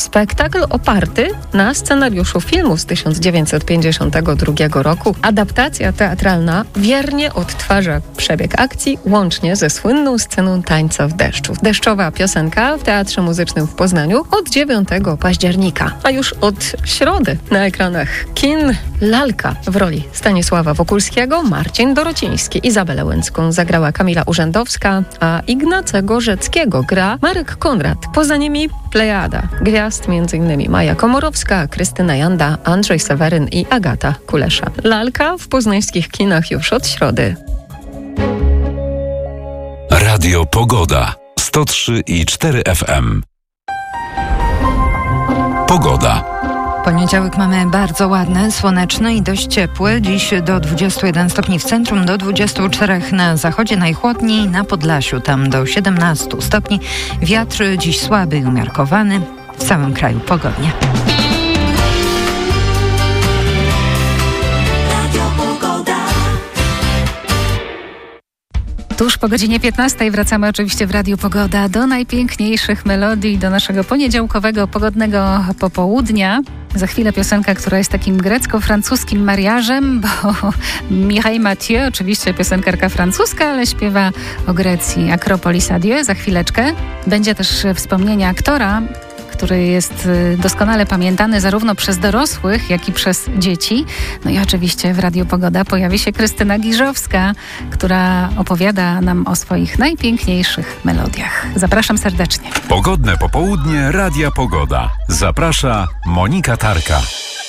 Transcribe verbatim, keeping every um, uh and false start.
Spektakl oparty na scenariuszu filmu z tysiąc dziewięćset pięćdziesiątego drugiego roku. Adaptacja teatralna wiernie odtwarza przebieg akcji łącznie ze słynną sceną tańca w deszczu. Deszczowa piosenka w Teatrze Muzycznym w Poznaniu od dziewiątego października. A już od środy na ekranach kin Lalka w roli Stanisława Wokulskiego, Marcin Dorociński. Izabelę Łęcką zagrała Kamila Urzędowska, a Ignacego Rzeckiego gra Marek Konrad. Poza nimi plejada gwiazd, m.in. Maja Komorowska, Krystyna Janda, Andrzej Seweryn i Agata Kulesza. Lalka w poznańskich kinach już od środy. Radio Pogoda sto trzy i cztery F M. Pogoda. Poniedziałek mamy bardzo ładny, słoneczny i dość ciepły. Dziś do dwudziestu jeden stopni w centrum, do dwudziestu czterech na zachodzie, najchłodniej na Podlasiu, tam do siedemnastu stopni. Wiatr dziś słaby i umiarkowany, w całym kraju pogodnie. Tuż po godzinie piętnastej wracamy oczywiście w Radiu Pogoda do najpiękniejszych melodii, do naszego poniedziałkowego, pogodnego popołudnia. Za chwilę piosenka, która jest takim grecko-francuskim mariażem, bo Mireille Mathieu, oczywiście piosenkarka francuska, ale śpiewa o Grecji. Akropolis Adieu za chwileczkę. Będzie też wspomnienie aktora, który jest doskonale pamiętany zarówno przez dorosłych, jak i przez dzieci. No i oczywiście w Radiu Pogoda pojawi się Krystyna Giżowska, która opowiada nam o swoich najpiękniejszych melodiach. Zapraszam serdecznie. Pogodne popołudnie Radia Pogoda. Zaprasza Monika Tarka.